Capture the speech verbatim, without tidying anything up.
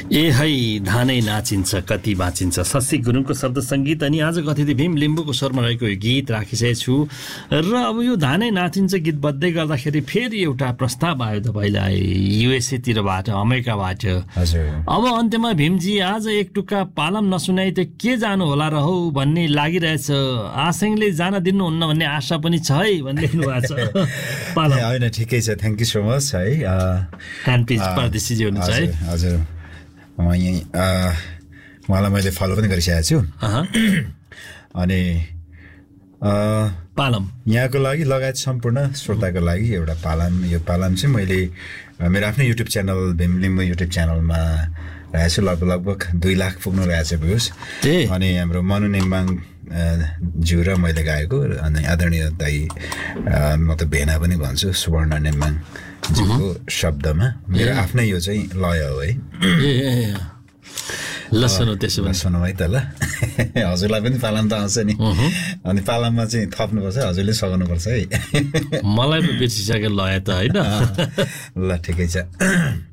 ए है धानै नाचिन्छ कति बाँचिन्छ शशि गुरुङको शब्द सङ्गीत अनि आजको अतिथि भीम लिम्बूको स्वरमा रहेको यो गीत राखिसकेको छु र अब यो धानै नाचिन्छ गीत बज्दै गर्दाखेरि फेरि एउटा प्रस्ताव आयो तपाईँलाई युएसए तिरबाट अमेरिकाबाट। हजुर। अब अन्त्यमा भीमजी आज एक टुक्का पालम नसुनाइ त के जानु होला र हौ भन्ने लागिरहेछ, आसँगले जान दिनुहुन्न भन्ने आशा पनि छ है भन्ने लेख्नु भएको छ। पालम होइन ठिकै छ, थ्याङ्क यू सो मच है। ह्यान्डपिच परदेशीजी हुनुहुन्छ है। हजुर म यहीँ उहाँलाई मैले फलो पनि गरिसकेको छु। अनि पालम यहाँको लागि लगायत सम्पूर्ण श्रोताको लागि एउटा पालम, यो पालम चाहिँ मैले मेरो आफ्नै YouTube channel Bhim Limbu YouTube च्यानलमा रहेको छु, लगभग लगभग दुई लाख पुग्नु रहेको छ भ्युज। अनि हाम्रो मनु नेम्बाङ ज्यू र मैले गाएको, अनि आदरणीय दाई म त भेना पनि भन्छु सुवर्ण नेम्बाङ ज्यूको शब्दमा मेरो आफ्नै यो चाहिँ लय हो है। ल सुनौ त्यसो भने सुनौ है त ल। हजुरलाई पनि पालम त आउँछ नि, अनि पालममा चाहिँ थप्नुपर्छ, हजुरले सघाउनुपर्छ है। मलाई पो बिर्सिसक्यो लय त होइन। ल ठिकै छ।